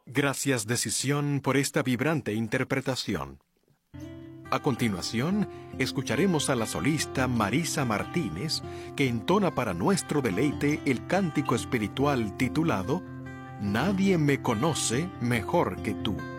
Gracias, Decisión, por esta vibrante interpretación. A continuación, escucharemos a la solista Marisa Martínez, que entona para nuestro deleite el cántico espiritual titulado Nadie me conoce mejor que tú.